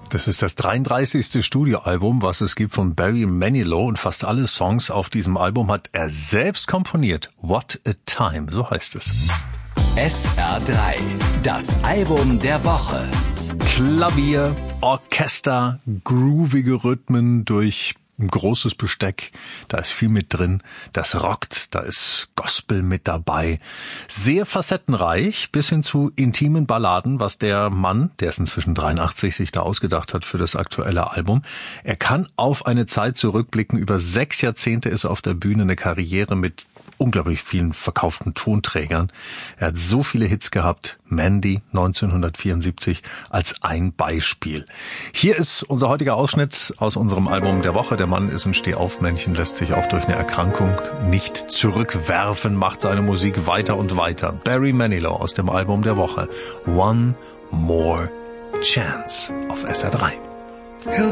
Das ist das 33. Studioalbum, was es gibt von Barry Manilow, und fast alle Songs auf diesem Album hat er selbst komponiert. What a Time, so heißt es. SR3, das Album der Woche. Klavier, Orchester, groovige Rhythmen durch ein großes Besteck, da ist viel mit drin, das rockt, da ist Gospel mit dabei. Sehr facettenreich, bis hin zu intimen Balladen, was der Mann, der ist inzwischen 83, sich da ausgedacht hat für das aktuelle Album. Er kann auf eine Zeit zurückblicken, über 6 Jahrzehnte ist er auf der Bühne, eine Karriere mit unglaublich vielen verkauften Tonträgern. Er hat so viele Hits gehabt, Mandy 1974 als ein Beispiel. Hier ist unser heutiger Ausschnitt aus unserem Album der Woche. Der Mann ist ein Stehaufmännchen, lässt sich auch durch eine Erkrankung nicht zurückwerfen, macht seine Musik weiter und weiter. Barry Manilow aus dem Album der Woche. One More Chance auf SR3.